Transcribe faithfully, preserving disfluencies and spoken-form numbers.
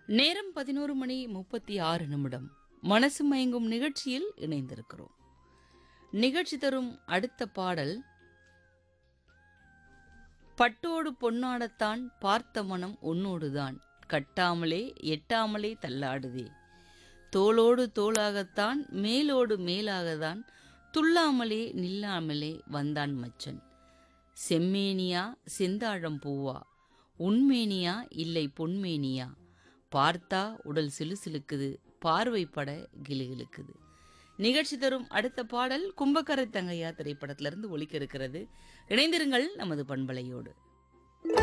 நேரம் பதினோரு மணி முப்பத்தி ஆறு நிமிடம். மனசு மயங்கும் நிகழ்ச்சியில் இணைந்திருக்கிறோம். நிகழ்ச்சி தரும் அடுத்த பாடல், பட்டோடு பொன்னாடத்தான் பார்த்த மனம் உன்னோடுதான், கட்டாமலே எட்டாமலே தள்ளாடுதே, தோளோடு தோளாகத்தான் மேலோடு மேலாகத்தான், துள்ளாமலே நில்லாமலே வந்தான் மச்சன், செம்மேனியா செந்தாழம் பூவா, உண்மேனியா இல்லை பொன்மேனியா, பார்த்தா உடல் சிலுசிலுக்குது, பார்வைப்பட கிளுகிழுக்குது. நிகழ்ச்சி தரும் அடுத்த பாடல் கும்பக்கரை தங்கையா திரைப்படத்திலிருந்து ஒலிக்க இருக்கிறது. இணைந்திருங்கள் நமது பண்பலையோடு.